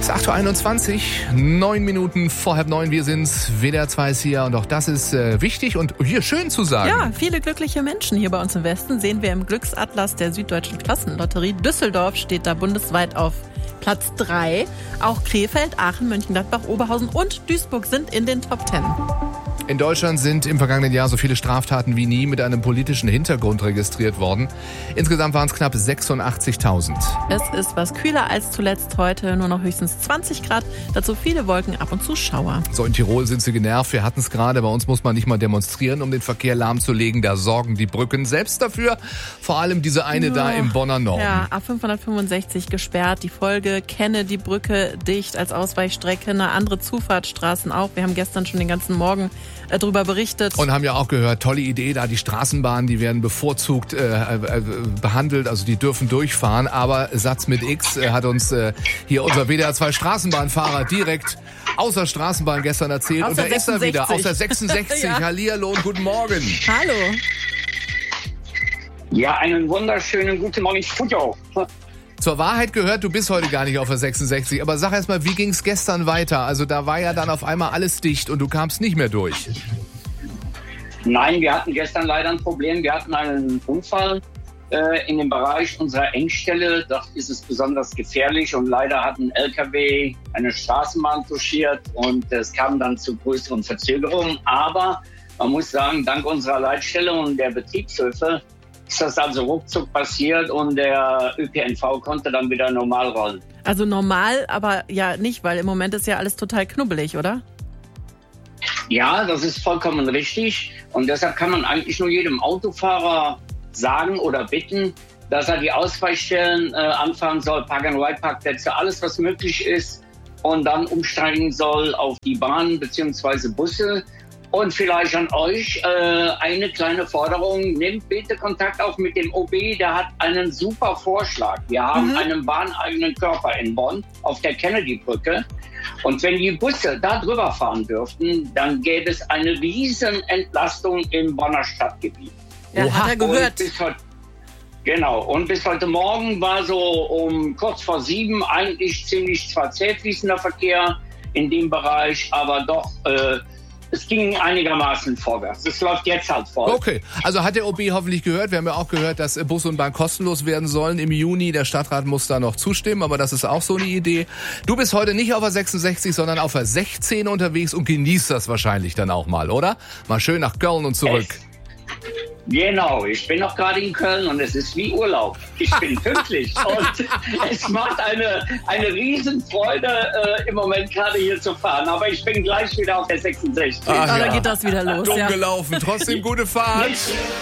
ist 8.21 Uhr, 9 Minuten vor 8:30. Wir sind's, WDR 2 ist hier und auch das ist wichtig und hier schön zu sagen. Ja, viele glückliche Menschen hier bei uns im Westen sehen wir im Glücksatlas der Süddeutschen Klassenlotterie. Düsseldorf steht da bundesweit auf Platz 3. Auch Krefeld, Aachen, Mönchengladbach, Oberhausen und Duisburg sind in den Top 10. In Deutschland sind im vergangenen Jahr so viele Straftaten wie nie mit einem politischen Hintergrund registriert worden. Insgesamt waren es knapp 86.000. Es ist was kühler als zuletzt heute, nur noch höchstens 20 Grad. Dazu viele Wolken, ab und zu Schauer. So, in Tirol sind sie genervt. Wir hatten es gerade. Bei uns muss man nicht mal demonstrieren, um den Verkehr lahmzulegen. Da sorgen die Brücken selbst dafür. Vor allem diese eine da im Bonner Norden. Ja, A565 gesperrt. Die Folge, kenne die Brücke dicht als Ausweichstrecke. Eine andere Zufahrtsstraßen auch. Wir haben gestern schon den ganzen Morgen darüber berichtet. Und haben ja auch gehört, tolle Idee da, die Straßenbahnen, die werden bevorzugt behandelt, also die dürfen durchfahren. Aber Satz mit X hat uns hier unser WDR 2 Straßenbahnfahrer direkt aus der Straßenbahn gestern erzählt. Aus und da der ist er wieder, aus der 66. Ja. Hallihallo und guten Morgen. Hallo. Ja, einen wunderschönen guten Morgen, Studio. Zur Wahrheit gehört, du bist heute gar nicht auf der 66, aber sag erst mal, wie ging's gestern weiter? Also da war ja dann auf einmal alles dicht und du kamst nicht mehr durch. Nein, wir hatten gestern leider ein Problem. Wir hatten einen Unfall in dem Bereich unserer Engstelle. Dort ist es besonders gefährlich und leider hat ein LKW eine Straßenbahn touchiert und es kam dann zu größeren Verzögerungen. Aber man muss sagen, dank unserer Leitstelle und der Betriebshilfe ist das also ruckzuck passiert und der ÖPNV konnte dann wieder normal rollen. Also normal, aber ja nicht, weil im Moment ist ja alles total knubbelig, oder? Ja, das ist vollkommen richtig. Und deshalb kann man eigentlich nur jedem Autofahrer sagen oder bitten, dass er die Ausweichstellen anfahren soll, Park-and-Ride-Parkplätze, alles was möglich ist und dann umsteigen soll auf die Bahn bzw. Busse. Und vielleicht an euch eine kleine Forderung. Nehmt bitte Kontakt auf mit dem OB, der hat einen super Vorschlag. Wir haben einen bahneigenen Körper in Bonn auf der Kennedy-Brücke. Und wenn die Busse da drüber fahren dürften, dann gäbe es eine riesen Entlastung im Bonner Stadtgebiet. Ja, hat er gehört. Genau. Und bis heute Morgen war so um kurz vor 7 eigentlich ziemlich zwar zäh fließender Verkehr in dem Bereich, aber doch es ging einigermaßen vorwärts. Es läuft jetzt halt vor. Okay, also hat der OB hoffentlich gehört. Wir haben ja auch gehört, dass Bus und Bahn kostenlos werden sollen im Juni. Der Stadtrat muss da noch zustimmen, aber das ist auch so eine Idee. Du bist heute nicht auf der 66, sondern auf der 16 unterwegs und genießt das wahrscheinlich dann auch mal, oder? Mal schön nach Köln und zurück. Genau, ich bin noch gerade in Köln und es ist wie Urlaub. Ich bin pünktlich und es macht eine Riesenfreude, im Moment gerade hier zu fahren. Aber ich bin gleich wieder auf der 66. Da geht das wieder los. Dumm gelaufen. Trotzdem gute Fahrt.